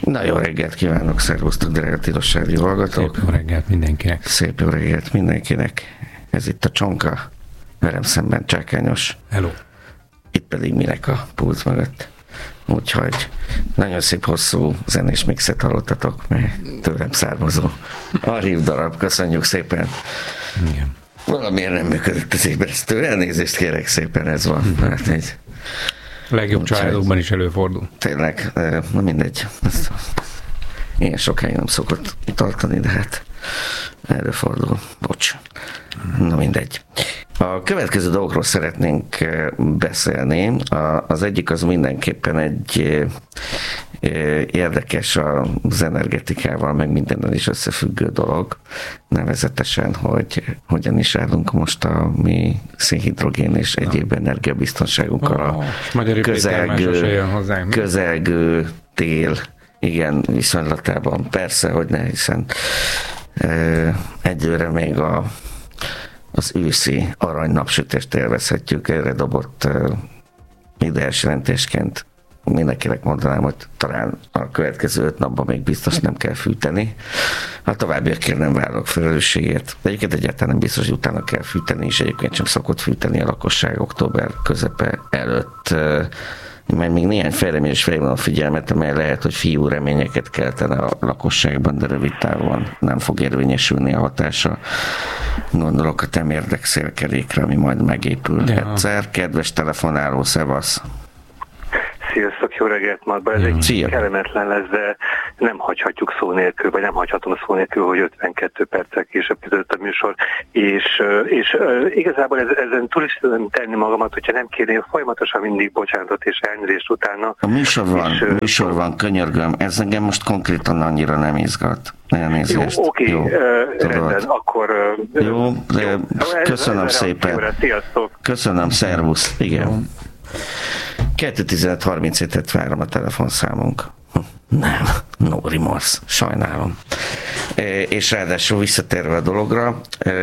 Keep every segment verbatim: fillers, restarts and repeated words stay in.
Na, jó reggelt kívánok, szervusztok, drága Tilos Rádió hallgatók. Szép jó reggelt mindenkinek. Szép jó reggelt mindenkinek. Ez itt a Csonka, velem szemben Csákányos. Hello. Itt pedig Minek a pulc mögött. Úgyhogy nagyon szép hosszú zenés mixet hallottatok, mert tőlem származó archív darab. Köszönjük szépen. Igen. Valamiért nem működött az ébresztő. Elnézést kérek szépen, ez van. Hát egy... Legjobb családokban is előfordul. Tényleg, na mindegy. Ezt ilyen sokáig nem szokott tartani, de hát előfordul. Bocs. Na mindegy. A következő dolgokról szeretnénk beszélni. Az egyik az mindenképpen egy érdekes az energetikával, meg mindennel is összefüggő dolog. Nevezetesen, hogy hogyan is állunk most a mi szénhidrogén és egyéb energiabiztonságunkkal a oh, közelgő, közelgő tél, igen, viszonylatában. Persze, hogy ne, hiszen egyőre még a az őszi aranynapsütést élvezhetjük. Erre dobott uh, ideális jelentésként mindenkinek mondanám, hogy talán a következő öt napban még biztos nem kell fűteni. A továbbiakért nem vállalok felelősségért. De egyébként egyáltalán nem biztos, hogy utána kell fűteni, és egyébként sem szokott fűteni a lakosság október közepe előtt. Uh, mert még néhány fejlemény is felhívom a figyelmet, amely lehet, hogy fiú reményeket keltene a lakosságban, de rövid távon nem fog érvényesülni a hatása. Gondolok a temérdek szélkerékre, ami majd megépül ja. egyszer. Kedves telefonáló, szevasz! Sziasztok, jó reggelt, Marba. Ez egy Szia. kellemetlen lesz, de nem hagyhatjuk szó nélkül, vagy nem hagyhatom szó nélkül, hogy ötvenkét perccel később kezdődött a műsor, és, és igazából ez, ezen túl is tudom tenni magamat, hogyha nem kérném folyamatosan mindig bocsánatot és elnézést utána. A műsor van, és, műsor van, könyörgöm, ez engem most konkrétan annyira nem izgat. Elnézést. Jó, oké, okay, rendben, akkor... Jó, de jó. Köszönöm szépen. Sziasztok. Köszönöm, szervusz. Igen. kettő tizenöt harminchét várom a telefonszámunk. Nem, no remorse, sajnálom. E, és ráadásul visszatérve a dologra, e,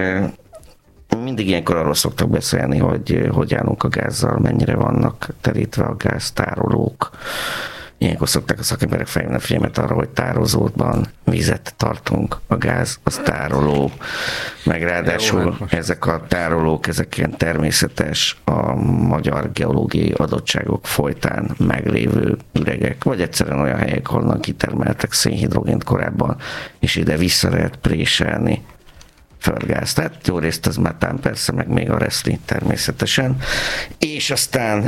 mindig ilyenkor arról szoktak beszélni, hogy hogy állunk a gázzal, mennyire vannak terítve a gáztárolók. Ilyenkor szokták a szakemberek felhívni a figyelmet arra, hogy tározóban vizet tartunk, a gáz az tároló, meg ráadásul ezek a tárolók, ezek ilyen természetes, a magyar geológiai adottságok folytán meglévő üregek, vagy egyszerűen olyan helyek, ahol kitermeltek szénhidrogént korábban, és ide vissza lehet préselni földgáz. Tehát jó részt az metán persze, meg még a reszli természetesen. És aztán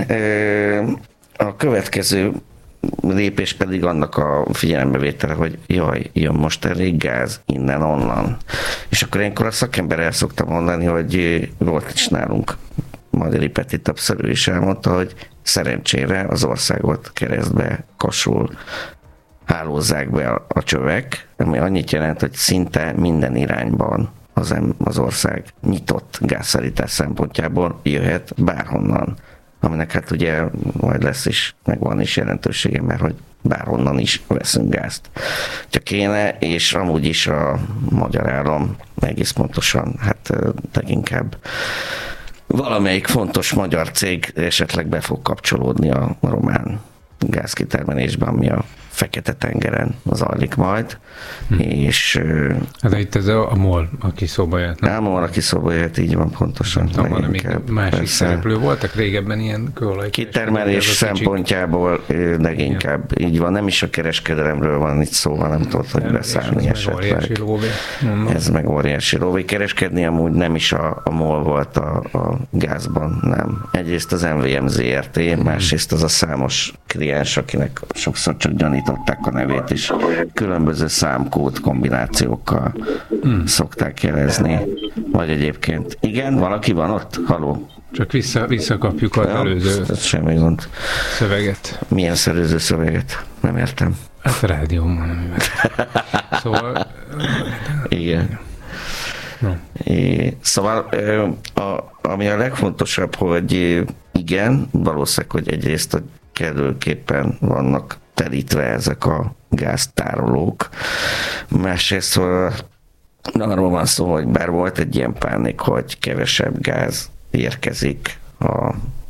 a következő lépés pedig annak a figyelembevétele, hogy jaj, jön most elég gáz innen-onnan. És akkor ilyenkor a szakember el szokta mondani, hogy volt is nálunk Madari Peti többször is elmondta, hogy szerencsére az országot keresztbe kasul hálózzák be a, a csövek, ami annyit jelent, hogy szinte minden irányban az, az ország nyitott gázszállítás szempontjából jöhet bárhonnan. Aminek hát ugye majd lesz is, meg van is jelentősége, mert hogy bárhonnan is veszünk gázt. Csak kéne, és amúgy is a magyar állam egész pontosan, hát leginkább valamelyik fontos magyar cég esetleg be fog kapcsolódni a román gázkitermelésben, ami a Fekete-tengeren zajlik majd, hm. és... Hát itt ez a, a MOL, aki szóba jött. Nem? A MOL, aki szóba jött, így van pontosan. Nem van, még másik persze. szereplő voltak régebben ilyen kőolaj. Kitermelés szempontjából leginkább igen. így van, nem is a kereskedelemről van itt szó, hanem tudod, hogy beszállni esetleg. Ez meg óriási lóvé. Kereskedni amúgy nem is a, a MOL volt a, a gázban, nem. Egyrészt az em vé em zé er té, hmm. másrészt az a számos kliens, akinek sokszor csak gyanították a nevét is. Különböző számkód kombinációkkal mm. szokták jelezni. Vagy egyébként. Igen, valaki van ott? Haló? Csak vissza, visszakapjuk az ja, előző semmi gond. Szöveget. Milyen szerőző szöveget? Nem értem. Hát a rádióban nem Szóval... Igen. No. É, szóval a, ami a legfontosabb, hogy igen, valószínűleg, hogy egyrészt a kellőképpen vannak terítve ezek a gáztárolók. Másrészt arról van szó, hogy bár volt egy ilyen pánik, hogy kevesebb gáz érkezik a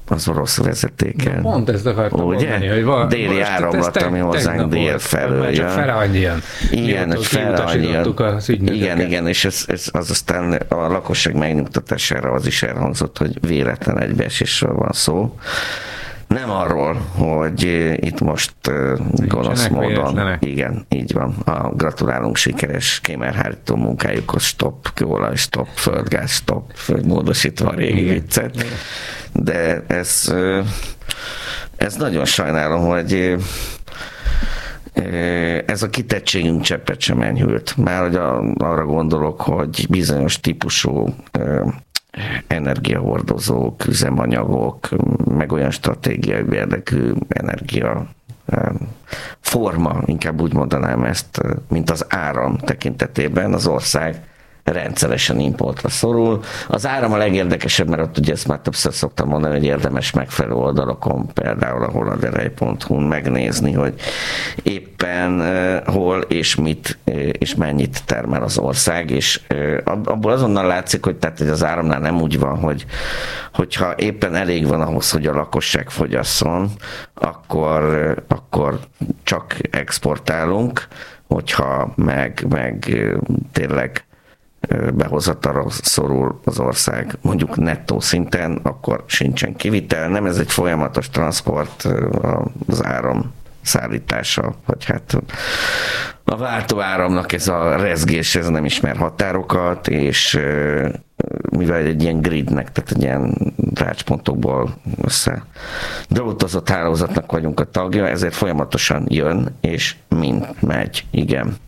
az orosz vezetéken. Na, pont ezt akartam ugye? mondani, hogy van, déli áramlat, ami hozzánk dél felől. Csak fele annyian. Igen, hogy fele annyian. Igen, igen, és ez, ez, az aztán a lakosság megnyugtatására az is elhangzott, hogy véletlen egybeesésről van szó. Nem arról, hogy itt most gonosz módon, igen, így van, a gratulálunk sikeres kémelhárító munkájukhoz, stop, kőolaj, stop, földgáz, stop, módosítva a régi viccet. De ez, ez nagyon sajnálom, hogy ez a kitettségünk cseppet sem enyhült. Már hogy arra gondolok, hogy bizonyos típusú energiahordozók, üzemanyagok, meg olyan stratégiai érdekű energia forma, inkább úgy mondanám ezt, mint az áram tekintetében az ország rendszeresen importra szorul. Az áram a legérdekesebb, mert ott ugye ezt már többször szoktam mondani, hogy érdemes megfelelő oldalakon, például a holaderej pont hu-n megnézni, hogy éppen uh, hol és mit uh, és mennyit termel az ország, és uh, abból azonnal látszik, hogy, tehát, hogy az áramnál nem úgy van, hogy hogyha éppen elég van ahhoz, hogy a lakosság fogyasszon, akkor, uh, akkor csak exportálunk, hogyha meg, meg uh, tényleg behozatalra szorul az ország, mondjuk nettó szinten, akkor sincsen kivitel. Nem ez egy folyamatos transport az áram szállítása, vagy hát a váltó áramnak ez a rezgés, ez nem ismer határokat, és mivel egy ilyen gridnek, tehát egy ilyen rácspontokból össze drótozott hálózatnak vagyunk a tagja, ezért folyamatosan jön, és mind megy, igen.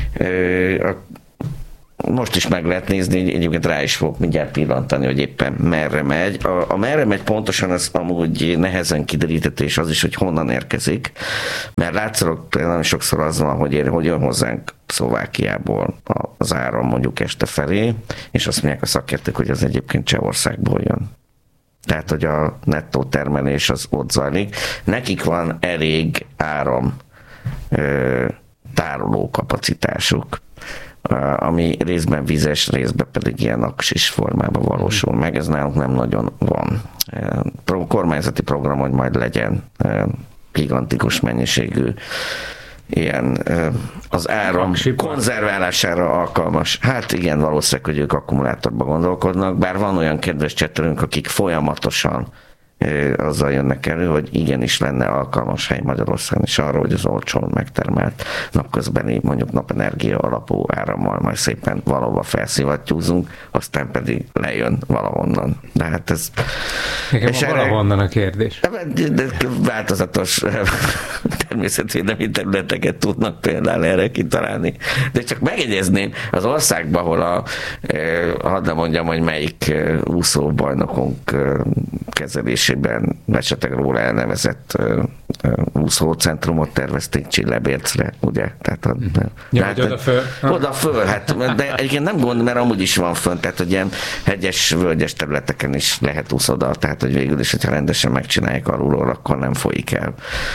A most is meg lehet nézni, egyébként rá is fogok mindjárt pillantani, hogy éppen merre megy. A, a merre megy pontosan az amúgy nehezen kideríthető, és az is, hogy honnan érkezik. Mert látszott nagyon sokszor az van, hogy, ér, hogy jön hozzánk Szlovákiából az áram mondjuk este felé, és azt mondják a szakértők, hogy az egyébként Csehországból jön. Tehát, hogy a nettó termelés az ott zajlik. Nekik van elég áram ö, tároló kapacitásuk, ami részben vizes, részben pedig ilyen aksis formában valósul meg. Ez nálunk nem nagyon van. Kormányzati program, hogy majd legyen gigantikus mennyiségű ilyen az áram konzerválására alkalmas. Hát igen, valószínűleg, hogy ők akkumulátorba gondolkodnak, bár van olyan kedves csettelőnk, akik folyamatosan azzal jönnek elő, hogy igenis lenne alkalmas hely Magyarországon is arra, hogy az olcsón megtermelt napközbeni, mondjuk napenergia alapú árammal majd szépen valahova felszivattyúzunk, aztán pedig lejön valahonnan. De hát ez... Nekem és a valahonnan a kérdés. De változatos természetvédelmi területeket tudnak például erre kitalálni. De csak megjegyezném, az országban, ahol a, hadd nem mondjam, hogy melyik úszóbajnokunk kezelésében esetleg róla elnevezett úszócentrumot tervezték Csillebércre, ugye? Tehát a, ja, hát, oda föl. Oda föl, hát, de egyébként nem gond, mert amúgy is van fönt, tehát hogy ilyen hegyes, völgyes területeken is lehet úszoda, tehát hogy végül is, hogyha rendesen megcsinálják alulról, akkor nem folyik el.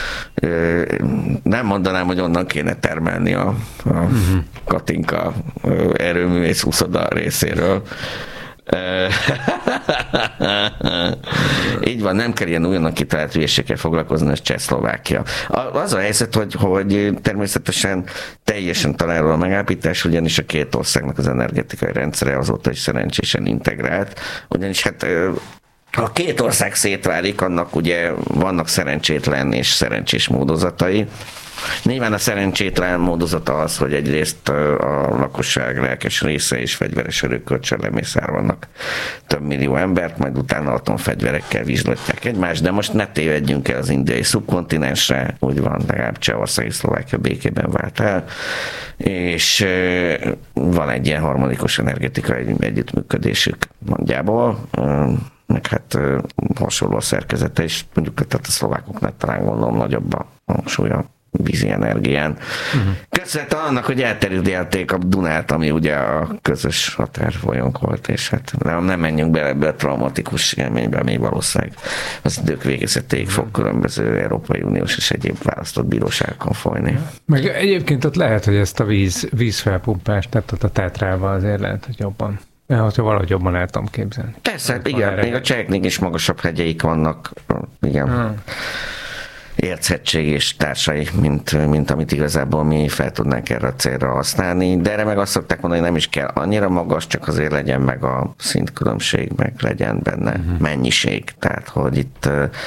Nem mondanám, hogy onnan kéne termelni a, a uh-huh. Katinka erőművész úszoda részéről. Így van, nem kell ilyen újonnan kitalált hülyeséggel foglalkozni, ez Csehszlovákia. Az a helyzet, hogy, hogy természetesen teljesen találó a megállapítás, ugyanis a két országnak az energetikai rendszere azóta is szerencsésen integrált, ugyanis hát ha két ország szétválik, annak ugye vannak szerencsétlen és szerencsés módozatai. Nyilván a szerencsétlen módozata az, hogy egyrészt a lakosság lelkes része és fegyveres erőkölcsön lemészárolnak több millió embert, majd utána atomfegyverekkel vizslatják egymást, de most ne tévedjünk el az indiai szubkontinensre, úgy van, legalább Csehország és Szlovákia békében vált el, és van egy ilyen harmonikus energetikai együttműködésük nagyjából, meg hát hasonló a szerkezete, és mondjuk tehát a szlovákoknak talán gondolom nagyobb a hangsúlya vízi energián. Uh-huh. Köszönhetően annak, hogy elterülték a Dunát, ami ugye a közös határfolyónk volt, és hát nem, nem menjünk bele ebbe a traumatikus élménybe, ami valószínűleg az idők végezetéig fog különböző Európai Uniós és egyéb választott bíróságokon folyni. Meg egyébként ott lehet, hogy ezt a víz, vízfelpumpást, tehát ott a Tátrával azért lehet, hogy jobban Hát, valahogy jobban el tudom képzelni. Persze, hát igen, még a cseheknél is magasabb hegyeik vannak, igen. Hmm. Érchegység és társai, mint, mint amit igazából mi fel tudnánk erre a célra használni, de erre meg azt szokták mondani, hogy nem is kell annyira magas, csak azért legyen meg a szintkülönbség, meg legyen benne uh-huh. mennyiség. Tehát, hogy itt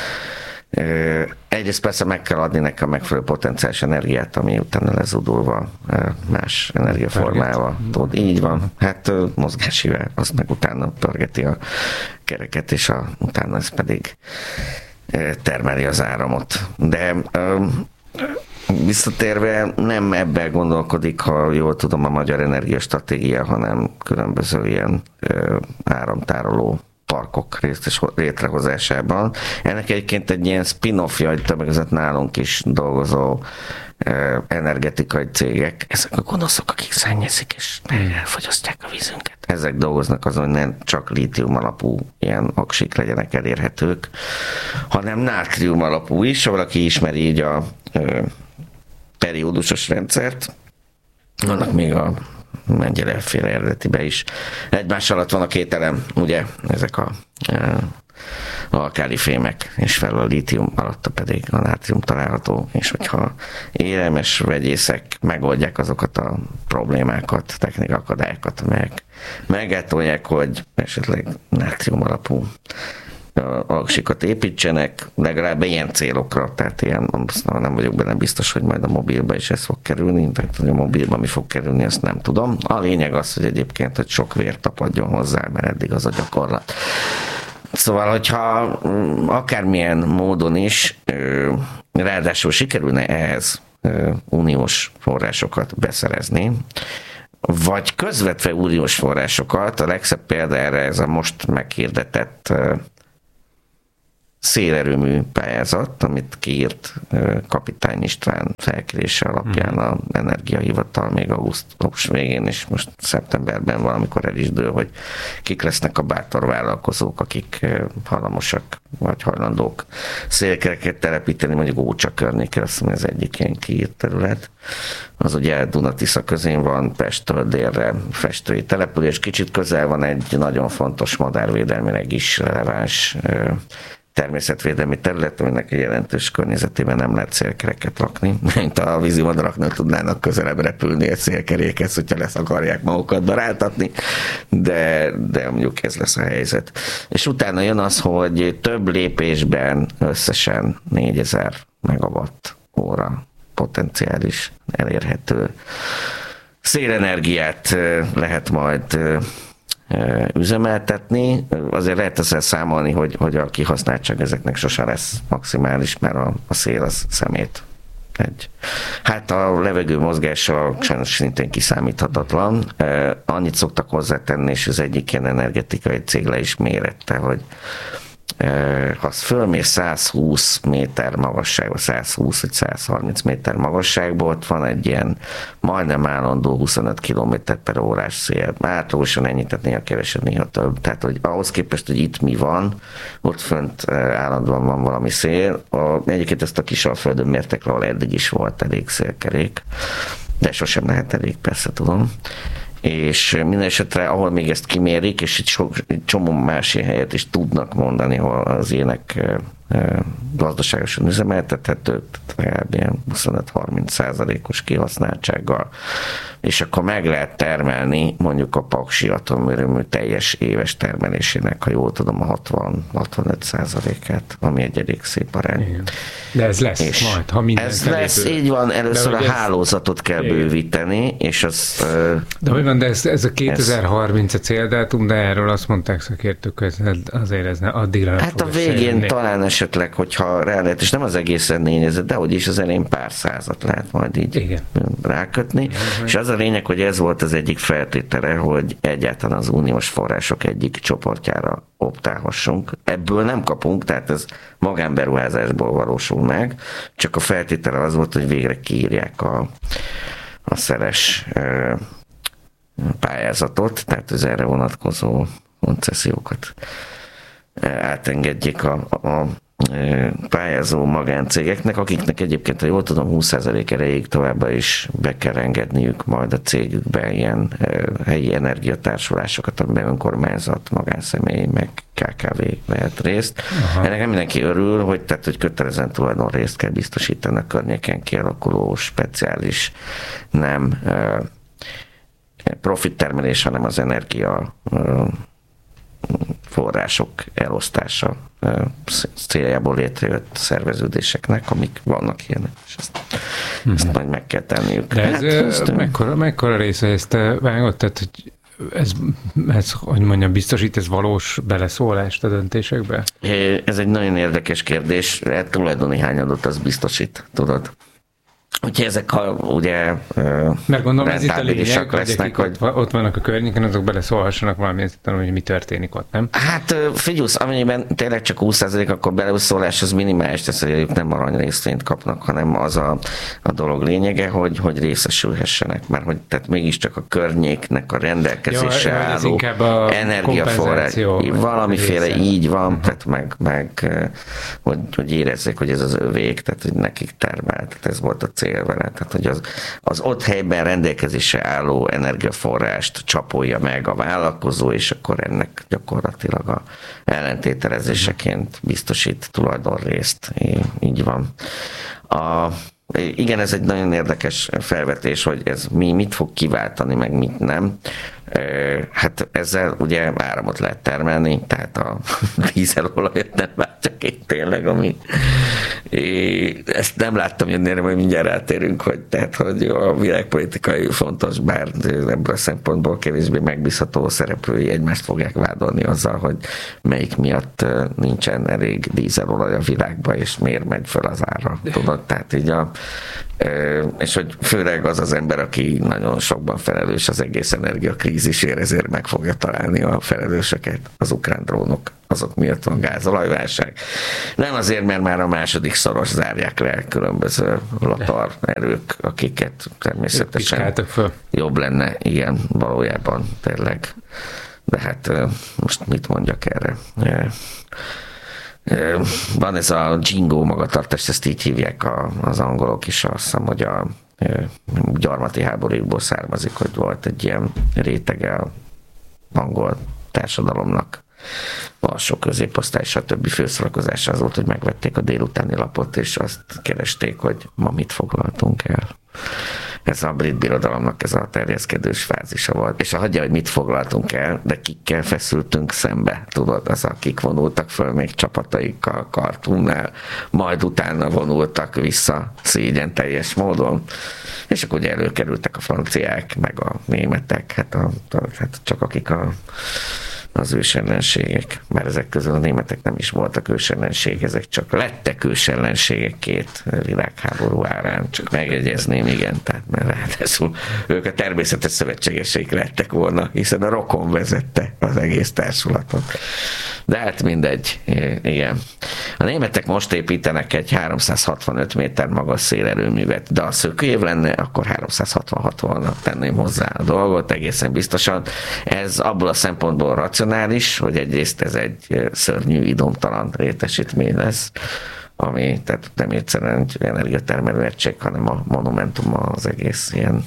uh, egyrészt persze meg kell adni neki a megfelelő potenciális energiát, ami utána lezudulva uh, más energiaformával tud. Így van. Hát uh, mozgásivel, azt meg utána pörgeti a kereket, és a, utána ez pedig termeli az áramot. De um, visszatérve nem ebben gondolkodik, ha jól tudom, a Magyar Energiastratégia, hanem különböző ilyen uh, áramtároló parkok részes létrehozásában. Ennek egyébként egy ilyen spin-offja, hogy többek között nálunk is dolgozó uh, energetikai cégek. Ezek a gonoszok, akik szennyezik és elfogyasztják a vízünket. Ezek dolgoznak azon, hogy nem csak lítium alapú ilyen aksik legyenek elérhetők, hanem nátrium alapú is. Ha valaki ismeri így a uh, periódusos rendszert, annak még a Mengyelejev-féle eredetibe is. Egymás alatt van a két elem, ugye, ezek a uh, alkáli fémek, és felül a lítium alatta pedig a nátrium található, és hogyha érelmes vegyészek megoldják azokat a problémákat, technikakadályokat, amelyek meggátolják, hogy esetleg nátrium alapú aksikat építsenek, legalább ilyen célokra, tehát ilyen, nem vagyok benne biztos, hogy majd a mobilba is ez fog kerülni, tehát hogy a mobilba mi fog kerülni, ezt nem tudom. A lényeg az, hogy egyébként, hogy sok vér tapadjon hozzá, mert eddig az a gyakorlat. Szóval, hogyha akármilyen módon is, ráadásul sikerülne ehhez uniós forrásokat beszerezni, vagy közvetve uniós forrásokat, a legszebb példa erre ez a most meghirdetett szélerőmű pályázat, amit kiírt Kapitány István felkérése alapján az Energiahivatal még augusztus végén, és most szeptemberben valamikor el is dől, hogy kik lesznek a bátor vállalkozók, akik hajlamosak vagy hajlandók szélkereket telepíteni, mondjuk Ócsa környékre, azt mondja, az egyik ilyen kiírt terület. Az ugye Duna-Tisza közén van, Pesttől délre festői település, kicsit közel van egy nagyon fontos madárvédelmileg is releváns természetvédelmi terület, aminek egy jelentős környezetében nem lehet szélkereket rakni, mint a vízimadaraknak tudnának közelebb repülni egy szélkerékhez, hogyha lesz akarják magukat baráltatni, de, de mondjuk ez lesz a helyzet. És utána jön az, hogy több lépésben összesen négyezer megawatt óra potenciális elérhető szélenergiát lehet majd üzemeltetni. Azért lehet ezzel számolni, hogy, hogy a kihasználtság ezeknek sosem lesz maximális, mert a, a szél az szemét. Egy. Hát a levegő mozgása sajnos szintén kiszámíthatatlan. Annyit szoktak hozzátenni, és az egyik ilyen energetikai cég le is mérette, hogy ha az fölmér száz húsz méter magasságban, száz húsz vagy száz harminc méter magasságban, ott van egy ilyen majdnem állandó huszonöt kilométer per órás szél. Átlagosan ennyi, tehát néha kevesebb, néha több. Tehát, hogy ahhoz képest, hogy itt mi van, ott fönt állandóan van valami szél. A, egyébként ezt a Kisalföldön mértek, ahol eddig is volt elég szélkerék, de sosem lehet elég, persze tudom. És minden esetre, ahol még ezt kimérik, és egy, sok, egy csomó másik helyet is tudnak mondani, ahol az ilyenek gazdaságosan üzemeltethető, legalább ilyen huszonöt-harminc százalékos kihasználtsággal, és akkor meg lehet termelni mondjuk a paksi atomerőmű teljes éves termelésének, ha jól tudom, a hatvan-hatvanöt százalékát, ami egy elég szép arány. Igen. De ez lesz és majd, ha minden ez lesz, így van, először a hálózatot kell igen. bővíteni, és az... De hogy van, de ez, ez a kétezer-harminc a céldátum, de erről azt mondták szakértők, hogy azért ez ne, addigra nem hát a végén sejönni. Talán esetleg, hogyha rá lehet, és nem az egészen négyezer, de hogy is az elején pár százat lehet majd így igen. rákötni. Igen, és az a lényeg, hogy ez volt az egyik feltétele, hogy egyáltalán az uniós források egyik csoportjára optálhassunk. Ebből nem kapunk, tehát ez magánberuházásból valósul meg, csak a feltétele az volt, hogy végre kiírják a, a szeles pályázatot, tehát az erre vonatkozó koncesziókat átengedjék a, a pályázó magáncégeknek, akiknek egyébként, ha jól tudom, húsz százalék erejéig továbbá is be kell engedniük majd a cégükben ilyen helyi energiatársulásokat, amiben önkormányzat, magánszemély, meg ká ká vé vehet részt. Aha. Ennek nem mindenki örül, hogy, tehát, hogy kötelezően tulajdon részt kell biztosítani a környéken kialakuló speciális, nem profit termelés, hanem az energia források elosztása céljából létrejött szerveződéseknek, amik vannak ilyenek, és ezt, hmm. ezt majd meg kell tenniük. De ez hát, mekkora, mekkora része ezt vágott, tehát hogy ez, ez, hogy mondjam, biztosít ez valós beleszólást a döntésekbe? Ez egy nagyon érdekes kérdés, hát tulajdoni hányadot az biztosít, tudod. Úgyhogy ezek a ugye mert gondolom ez itt a lényeg, lesznek, hogy ott, ott vannak a környéken, azok beleszólhassanak valamilyen szinten, hogy mi történik ott, nem? Hát figyelj, amennyiben tényleg csak húsz százalék, akkor beleszólás az minimális, tehát hogy ők nem arany részvényt kapnak, hanem az a, a dolog lényege, hogy, hogy részesülhessenek, mert hogy tehát mégiscsak a környéknek a rendelkezésre ja, álló energiaforrás, valamiféle része. Így van, uh-huh. tehát meg, meg hogy, hogy érezzék, hogy ez az övék, tehát hogy nekik termel, tehát ez volt a cél vele, tehát hogy az, az ott helyben rendelkezésre álló energiaforrást csapolja meg a vállalkozó, és akkor ennek gyakorlatilag a ellentételezéseként biztosít tulajdonrészt. Így van. A, igen, ez egy nagyon érdekes felvetés, hogy ez mi mit fog kiváltani, meg mit nem. Hát ezzel ugye áramot lehet termelni, tehát a dízelolajat nem váltja ki tényleg, ami ezt nem láttam jönni, erre majd mindjárt rátérünk, hogy, tehát, hogy a világpolitikai fontos, bár ebből a szempontból kevésbé megbízható szereplői egymást fogják vádolni azzal, hogy melyik miatt nincsen elég dízelolaj a világban, és miért megy föl az ára, tudod, tehát így a és hogy főleg az az ember, aki nagyon sokban felelős az egész energiakrízisért, ezért meg fogja találni a felelősöket, az ukrán drónok, azok miatt van gázolajválság. Nem azért, mert már a második szoros zárják le különböző latar erők, akiket természetesen jobb lenne, igen, valójában tényleg. De hát most mit mondjak erre? Van ez a Jingo magatartás, ezt így hívják a, az angolok is, azt hiszem, hogy a gyarmati háborúkból származik, hogy volt egy ilyen rétege a angol társadalomnak, alsó középosztály, stb. Főszorakozása az volt, hogy megvették a délutáni lapot, és azt keresték, hogy ma mit foglaltunk el. Ez a brit birodalomnak ez a terjeszkedős fázisa volt. És hagyja, hogy mit foglaltunk el, de kikkel feszültünk szembe, tudod, az, akik vonultak föl még csapataikkal Kartúmnál, majd utána vonultak vissza szégyen teljes módon. És akkor ugye előkerültek a franciák, meg a németek, hát, a, a, hát csak akik a az ősellenségek, mert ezek közül a németek nem is voltak ősellenség, ezek csak lettek ősellenségek két világháború árán, csak megjegyezném, igen, tehát mert ráadásul ők a természetes szövetségeseik lettek volna, hiszen a rokon vezette az egész társulatot. De hát mindegy, igen. A németek most építenek egy háromszázhatvanöt méter magas szélerőművet, de ha szökőév lenne, akkor háromszázhatvanhat volna, tenném hozzá a dolgot, egészen biztosan. Ez abból a szempontból racionális, hogy egyrészt ez egy szörnyű, idomtalan létesítmény lesz, ami tehát nem egyszerűen egy energiatermelő egység, hanem a monumentum az egész ilyen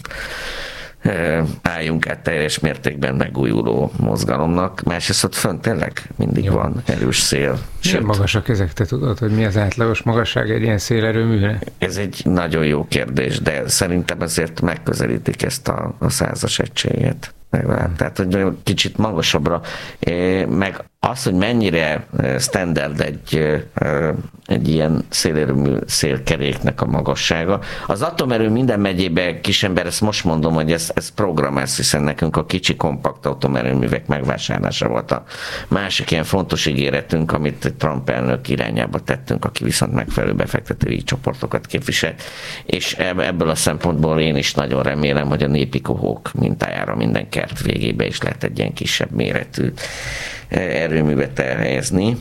álljunk át teljes mértékben megújuló mozgalomnak. Másrészt ott fönt tényleg mindig jó. Van erős szél. Milyen magasak ezek, te tudod, hogy mi az átlagos magasság egy ilyen szélerőműre? Ez egy nagyon jó kérdés, de szerintem azért megközelítik ezt a, a százas egységet. Hmm. Tehát, hogy kicsit magasabbra, meg az, hogy mennyire standard egy, egy ilyen szélerőmű szélkeréknek a magassága. Az atomerő minden megyében, kisember, ezt most mondom, hogy ez, ez programász, hiszen nekünk a kicsi kompakt atomerőművek megvásárlása volt a másik ilyen fontos ígéretünk, amit Trump elnök irányába tettünk, aki viszont megfelelő befektetői csoportokat képvisel. És ebből a szempontból én is nagyon remélem, hogy a népi kohók mintájára minden kert végébe is lehet egy ilyen kisebb méretű erőművet elhelyezni.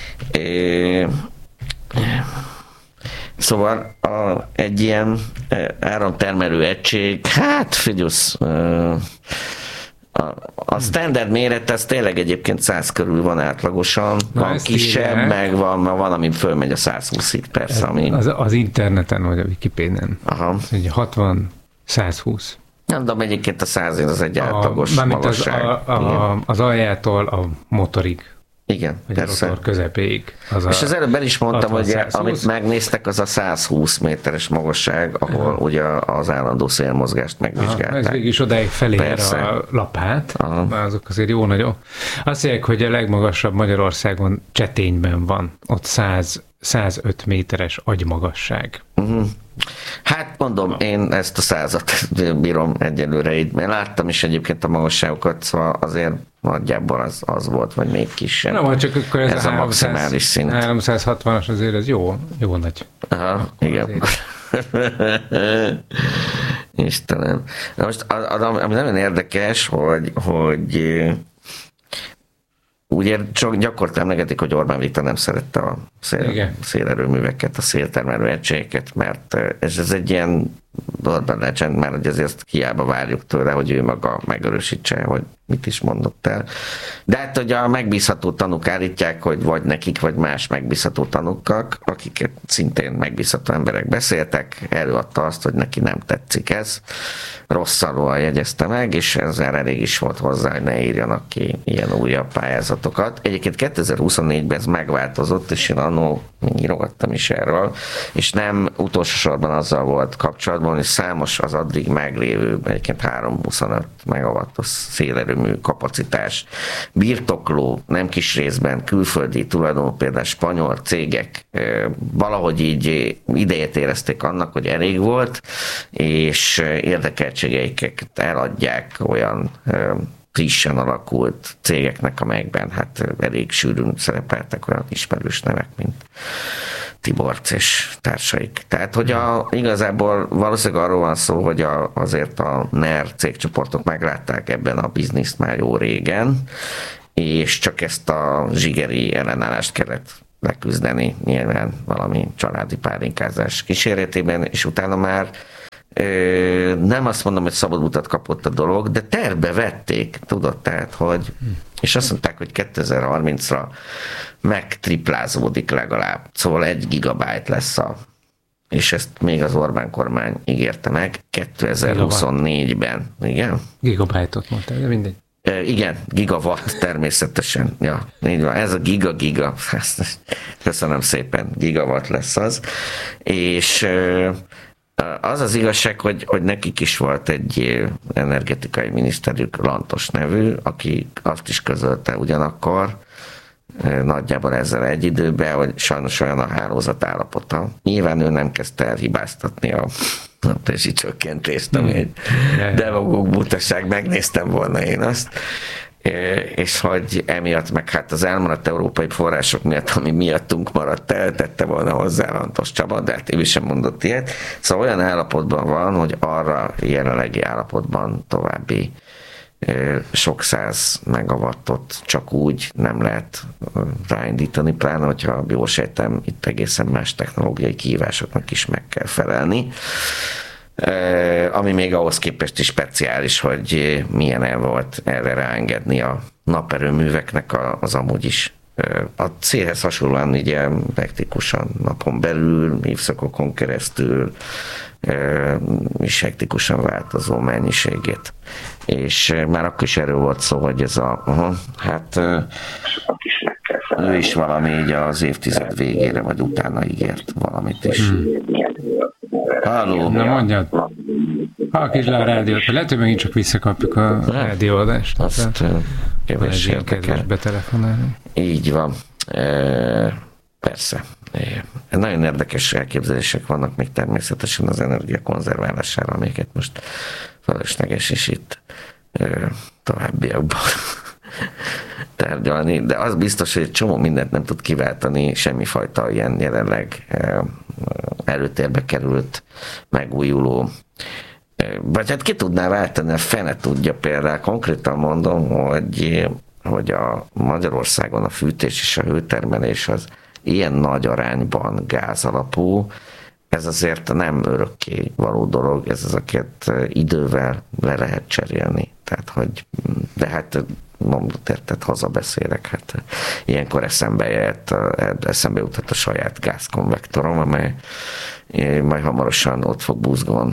Szóval a, egy ilyen áramtermelő egység, hát figyelsz, A, a standard méret, az tényleg egyébként száz körül van átlagosan, Na van kisebb, írják. meg van, van, ami fölmegy a száz húszig persze. Ami... Az, az interneten, vagy a Wikipédián. Aha. hatvan száz húsz. Nem tudom, egyébként a száz az egy átlagos a, magasság. Az, a, a, az aljától a motorig. Igen, vagy persze. A motor közepéig. Az és az előbb el is mondtam, hogy amit megnéztek, az a száz húsz méteres magasság, ahol ja. ugye az állandó szélmozgást megvizsgálták. Aha, ez végig is odáig felér a lapát, Aha. azok azért jó nagyon. Azt mondják, hogy a legmagasabb Magyarországon Csetényben van, ott száz, százöt méteres agymagasság. Uh-huh. Hát mondom, én ezt a százat bírom egyelőre így, mert láttam is egyébként a magasságokat, szóval azért nagyjából az, az volt, vagy még kisebb. Nem, csak akkor ez, ez a, a maximális szint. háromszázhatvanas azért ez jó, jó nagy. Aha, igen. Istenem. Na most, ami nagyon érdekes, hogy, hogy ugye csak gyakorlatilag emlegetik, hogy Orbán Viktor nem szerette a szél, szélerőműveket, a széltermelő egységeket, mert ez, ez egy ilyen Orbán legend, mert hogy azért hiába várjuk tőle, hogy ő maga megerősítse, hogy mit is mondott el. De hát, hogy a megbízható tanúk állítják, hogy vagy nekik, vagy más megbízható tanúkak, akiket szintén megbízható emberek beszéltek, előadta azt, hogy neki nem tetszik ez. Rosszalóan jegyezte meg, és ezzel elég is volt hozzá, hogy ne írjanak ki ilyen újabb pályázatokat. Egyébként kétezer-huszonnégyben ez megváltozott, és én annól írogattam is erről, és nem utolsó sorban azzal volt kapcsolatban, hogy számos az addig meglévő, egyébként háromszázhuszonöt megawattos szélerőmű kapacitás birtokló, nem kis részben külföldi tulajdonú, például spanyol cégek valahogy így idejét érezték annak, hogy elég volt, és érdekeltségeiket eladják olyan frissen alakult cégeknek, amelyekben hát elég sűrűn szerepeltek olyan ismerős nevek, mint Tiborc és társaik. Tehát, hogy a, igazából valószínűleg arról van szó, hogy a, azért a NER cégcsoportok meglátták ebben a bizniszt már jó régen, és csak ezt a zsigeri ellenállást kellett leküzdeni, nyilván valami családi pálinkázás kíséretében, és utána már ö, nem azt mondom, hogy szabad utat kapott a dolog, de tervbe vették, tudod, tehát, hogy és azt mondták, hogy kétezer-harmincra megtriplázódik legalább, szóval egy gigabyte lesz a, és ezt még az Orbán kormány ígérte meg kétezer-huszonnégyben. Igen? Gigabyte-ot mondtál, de mindegy. E, igen, gigawatt természetesen. Ja, így van. Ez a giga-giga. Köszönöm szépen, gigawatt lesz az. És az az igazság, hogy, hogy nekik is volt egy energetikai miniszterük, Lantos nevű, aki azt is közölte ugyanakkor, nagyjából ezzel egy időben, hogy sajnos olyan a hálózat állapota. Nyilván ő nem kezdte el hibáztatni a naptási csökkentést, ami egy demagóg butaság, megnéztem volna én azt, és hogy emiatt, meg hát az elmaradt európai források miatt, ami miattunk maradt el, tette volna hozzá Lantos Csaba, de hát ő sem mondott ilyet. Szóval olyan állapotban van, hogy arra jelenlegi állapotban további sok száz megawattot csak úgy nem lehet ráindítani, pláne, hogyha jól sejtem, itt egészen más technológiai kihívásoknak is meg kell felelni. Ami még ahhoz képest is speciális, hogy milyen el volt erre ráengedni a naperőműveknek az amúgy is a célhez hasonlóan ugye hektikusan napon belül, évszakokon keresztül is hektikusan változó mennyiségét. És már akkor is erről volt szó, hogy ez a, uh, hát ő is valami így az évtized végére, vagy utána ígért valamit is. Hmm. Halló! Na mondjad! Hallgass le a rádiót, lehet, hogy megint csak visszakapjuk a rádióadást. Azt kevés érdekel. Betelefonálni. Így van. E, persze. E, nagyon érdekes elképzelések vannak még természetesen az energia konzerválására, amiket most felesleges is itt e, továbbiakban tárgyalni, de az biztos, hogy egy csomó mindent nem tud kiváltani, semmifajta ilyen jelenleg e, előtérbe került megújuló, vagy hát ki tudná váltani, a fene tudja például, konkrétan mondom, hogy, hogy a Magyarországon a fűtés és a hőtermelés az ilyen nagy arányban gáz alapú, ez azért nem örökké való dolog, ez az, akiket idővel le lehet cserélni. Tehát, hogy de hát mondott, érted, hazabeszélek, hát ilyenkor eszembe jött, eszembe jutott a saját gázkonvektorom, amely majd hamarosan ott fog buzgón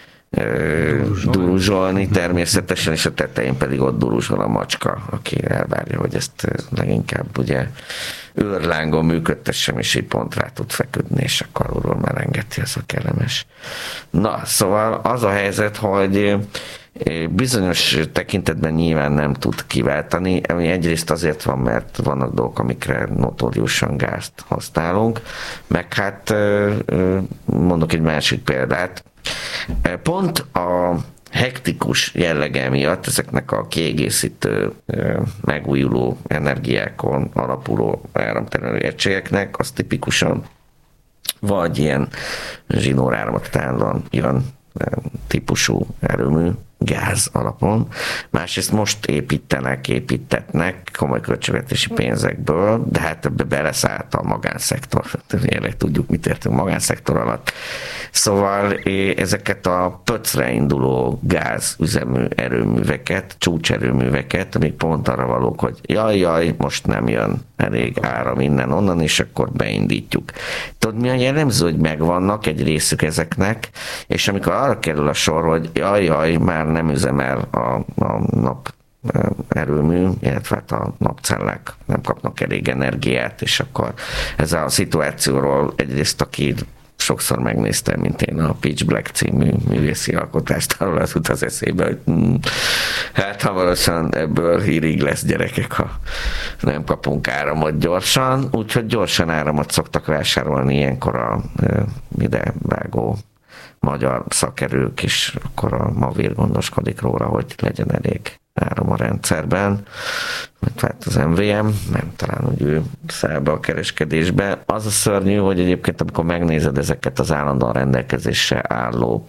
duruzsolni természetesen, és a tetején pedig ott duruzsol a macska, aki elvárja, hogy ezt leginkább ugye őrlángon működtessem, és így pont rá tud feküdni, és akkor alulról melengeti, ez a kellemes. Na, szóval az a helyzet, hogy bizonyos tekintetben nyilván nem tud kiváltani, ami egyrészt azért van, mert vannak dolgok, amikre notóriusan gázt használunk, meg hát mondok egy másik példát. Pont a hektikus jellege miatt ezeknek a kiegészítő, megújuló energiákon alapuló áramtermelő egységeknek az tipikusan vagy ilyen zsinóráramot állandóan jön típusú erőmű, gáz alapon. Másrészt most építenek, építetnek komoly költségvetési pénzekből, de hát ebbe beleszállt a magánszektor. Tényleg tudjuk, mit értünk magánszektor alatt. Szóval ezeket a pöcre induló gázüzemű erőműveket, csúcserőműveket, amik pont arra valók, hogy jaj, jaj, most nem jön elég áram innen, onnan, és akkor beindítjuk. Tudod, mi a jellemző, hogy megvannak egy részük ezeknek, és amikor arra kerül a sor, hogy jaj, jaj, már nem üzemel a, a nap erőmű, illetve hát a napcellák nem kapnak elég energiát, és akkor ez a szituációról egyrészt, aki sokszor megnéztem, mint én a Pitch Black című művészi alkotást, arról az jut az eszébe, hogy mm, hát hamarosan ebből hírig lesz, gyerekek, ha nem kapunk áramot gyorsan, úgyhogy gyorsan áramot szoktak vásárolni ilyenkor a e, ide vágó magyar szakerők, és akkor a Mavír gondoskodik róla, hogy legyen elég áram a rendszerben, mert hát az em vé em, nem talán, hogy ő száll be a kereskedésbe. Az a szörnyű, hogy egyébként amikor megnézed ezeket az állandóan rendelkezésre álló,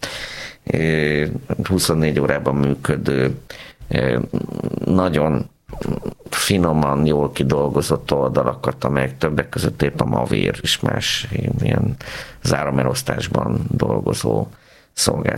huszonnégy órában működő, nagyon finoman, jól kidolgozott oldalakat, amelyek többek között épp a Mavír és más ilyen záromelosztásban dolgozó szolgáltató